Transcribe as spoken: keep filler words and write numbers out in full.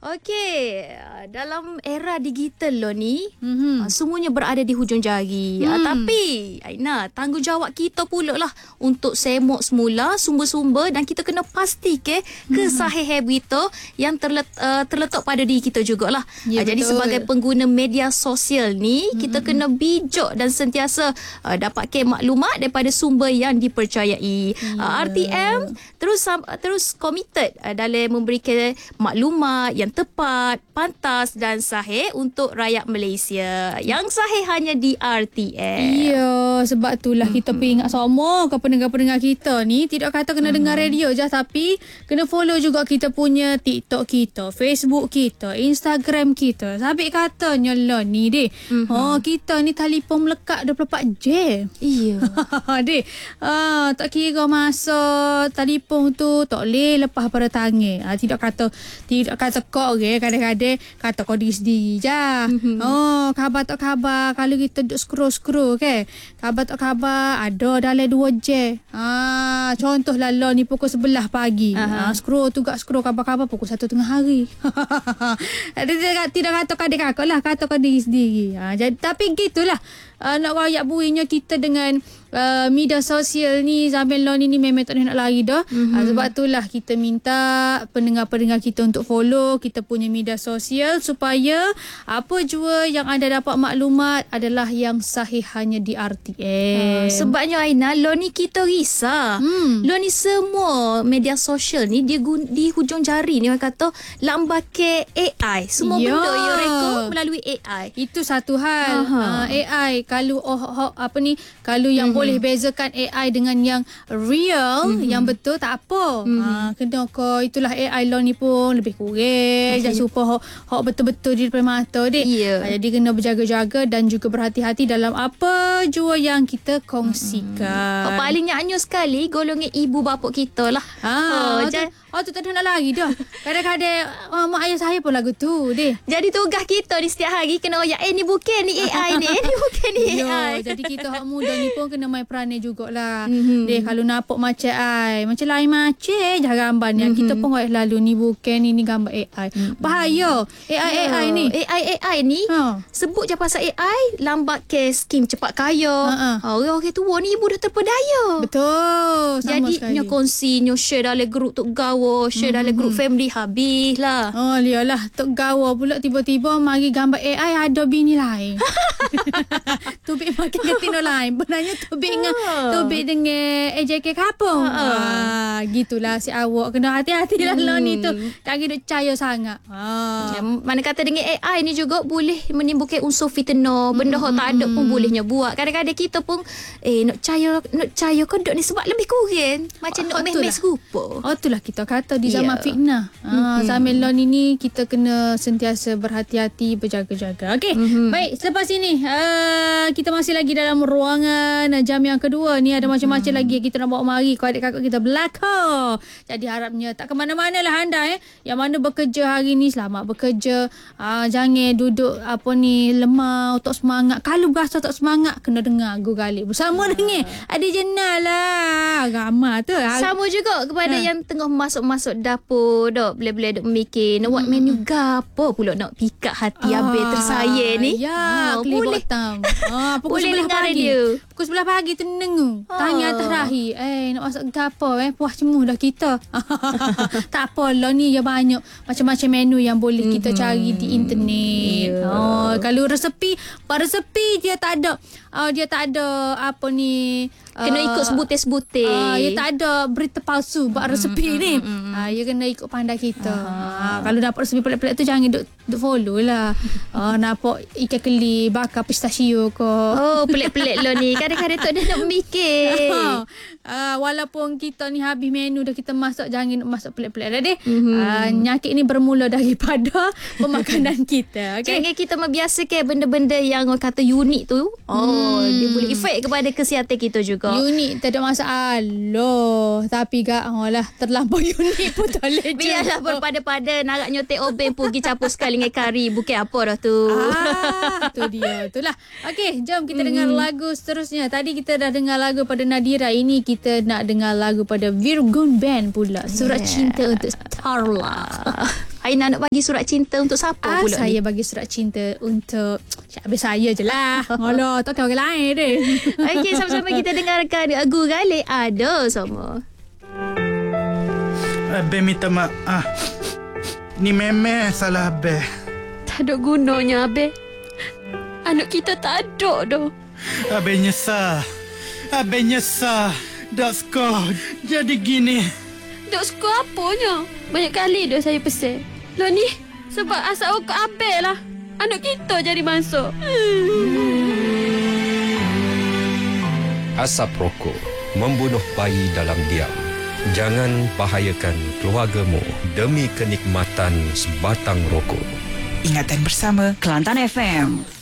Okey, dalam era digital lo ni, Mm-hmm. semuanya berada di hujung jari. Hmm. Tapi Aina, tanggungjawab kita pula lah untuk semok semula sumber-sumber dan kita kena pasti ke kesahihan berita yang terlet, uh, terletak pada diri kita jugalah. Ya, uh, jadi betul. sebagai pengguna media sosial ni, hmm. kita kena bijak dan sentiasa uh, dapatkan maklumat daripada sumber yang dipercayai. Ya. Uh, R T M terus uh, terus committed uh, dalam memberikan maklumat yang tepat, pantas dan sahih untuk rakyat Malaysia. Yang sahih hanya di R T M. Ya, sebab itulah kita pergi ingat semua ke pendengar-pendengar kita ni, tidak kata kena dengar radio je, tapi kena follow juga kita punya TikTok kita, Facebook kita, Instagram kita. Sabik katanya lah ni deh. Mm-hmm. Oh, kita ni telefon melekat dua puluh empat jam. Iya. Deh. Ah, tak kira masa telefon tu tak boleh lepas pada tangan. Ah, tidak kata tidak kata kau okay, kadang-kadang kata kau diri sendiri je. Mm-hmm. Oh, khabar tak khabar kalau kita duk scroll-scroll ke. Khabar tak khabar ada dalam dua jam. Ah, contohlah lah ni pukul sebelas pagi. Uh-huh. Ah, scroll tu gak scroll khabar-khabar pukul satu tengah hari. tidak, tidak kata kadang-kadang lah, kata kau diri sendiri. Ah, jadi tapi gitulah. Uh, nak rayak buinya kita dengan uh, media sosial ni zaman long ni memang tak nak lari dah. Mm-hmm. Uh, sebab itulah kita minta pendengar-pendengar kita untuk follow kita punya media sosial supaya apa jua yang anda dapat maklumat adalah yang sahih hanya di R T M. Uh, sebabnya Aina, lo ni kita risau. Hmm. Lo ni semua media sosial ni dia gun, di hujung jari ni orang kata lambake A I. Semua Ya. benda yang reka melalui A I. Itu satu hal. Uh, A I kalau oh, oh, apa ni kalau yang mm-hmm. boleh bezakan A I dengan yang real, mm-hmm. yang betul tak apa. Mm-hmm. Ha, kena ko itulah A I law ni pun lebih kurang. Jangan supaya hok, hok betul-betul di depan mata dek. Yeah. Ha, jadi kena berjaga-jaga dan juga berhati-hati dalam apa jua yang kita kongsikan. Mm-hmm. Paling nyaknya sekali golongan ibu bapa kita lah. Ha, oh, jan- tu, oh tu tak nak lari dah. Kadang-kadang oh, mak ayah saya pun lagu tu deh. Jadi tugas kita di setiap hari kena royak, eh ni bukan ni A I ni, eh ni bukan ni A I. Ya, jadi kita hak muda ni pun kena main peranan jugalah. Mm-hmm. Deh kalau nampak macam ai, macam lain macam je gambar ni. Mm-hmm. Kita pun buat lalu ni bukan ni, ni gambar A I. Mm-hmm. Bahaya. A I Ya. A I ni. A I A I ni Ha. sebut je pasal A I lambat ke skim cepat kaya. Ha-ha. Ha, orang-orang tua ni ibu dah terpedaya. Betul. Sama Jadi sekali. nyo kongsi, nyo share dalam grup tok gawa, share mm-hmm. dalam grup family habis lah. Oh lialah tok gawa pula tiba-tiba mari gambar A I ada bini lain. Tubik makin ketino lain. Benarnya tubik dengan tubik dengan A J K kapung. Ah, gitulah si awak kena hati-hati lah Hmm. lah ni tu. Tak kira percaya sangat. Ah. Ya, mana kata dengan A I ni juga boleh menimbulkan unsur fitnah. Benda mm-hmm. tak ada pun bolehnya buat. Kadang-kadang kita pun eh nak percaya nak percaya kodok ni sebab lebih kurang. Macam Oh, nak itulah. mes-mes rupa. Oh itulah kita kata di zaman Ya. fitnah. Ah, Mm-hmm. zaman long ini kita kena sentiasa berhati-hati, berjaga-jaga. Okey. Mm-hmm. Baik, selepas ini uh, kita masih lagi dalam ruangan uh, jam yang kedua ni ada macam-macam lagi yang kita nak bawa mari kau adik-kakak kita belakang. Jadi harapnya tak ke mana-mana lah anda eh. Yang mana bekerja hari ni selamat bekerja. Uh, jangan duduk apa ni lemah, tak semangat. Kalau berasa tak semangat kena dengar Gugalik bersama uh. dengan Adik Jenal lah. Ramah tu. Sama juga kepada Ha. yang tengah masuk-masuk dapur dok, boleh-boleh dok mikir nak buat hmm. menu gapo pula nak pikat hati Ah, abe tersayang ni. Ya, Ha, boleh. boleh. Ah, pukul Boleh sebelas dengar pagi. radio. Pukul sebelas pagi tu nengu. Ah. Tanya atas rahi. Eh, nak masak gapo eh? Puas cemuh dah kita. Tak apalah ni ya banyak macam-macam menu yang boleh mm-hmm. kita cari di internet. Yeah. Oh, kalau resepi, pada resepi dia tak ada. Oh, dia tak ada apa ni Kena uh, ikut sebutir-sebutir. Ah, dia tak ada berita palsu buat resepi mm, ni. mm, mm. Ah, dia kena ikut pandai kita. Ah, kalau dapat resepi pelik-pelik tu jangan duk, duk follow lah. Ah, nampak ikan keli bakar pistachio ke. Oh, pelik-pelik lo ni. Kadang-kadang tak ada nak mikir. Ah, walaupun kita ni habis menu dah kita masak, jangan nak masak pelik-pelik dah deh. Mhm. Ah, nyakit ni bermula daripada pemakanan kita. Okey. Jangan kita membiasakan benda-benda yang orang kata unik tu. Oh, Hmm. dia boleh efek kepada kesihatan kita juga. Unik tak ada masalah. Tapi gak oh lah terlampau unik pun tak boleh. Biarlah berpada-pada nak nyotek obeng pergi campur sekali dengan kari. Bukan apa dah tu. Ah, tu dia. Itulah. Okey, jom kita dengar lagu seterusnya. Tadi kita dah dengar lagu pada Nadira. Ini kita nak dengar lagu pada Virgun Band pula. Surat Yeah. Cinta untuk Starla. Aina nak bagi surat cinta untuk siapa Ah, pula saya ni? bagi surat cinta untuk habis saya je lah. Alah, takkan orang lain deh. Okey, sama-sama kita dengarkan Gu Galih Ada Semua. Abang minta maaf. Ni memang salah abang. Tak ada gunanya, Abang. Anak kita tak ada dah. Abang nyesal. Abang nyesal. Dak skor jadi gini. Dok suka apanya? Banyak kali dah saya pesan. Lah ni, sebab asal rokok Abang lah. Anak kita jadi masuk. Asap rokok membunuh bayi dalam diam. Jangan bahayakan keluargamu demi kenikmatan sebatang rokok. Ingatan bersama Kelantan F M.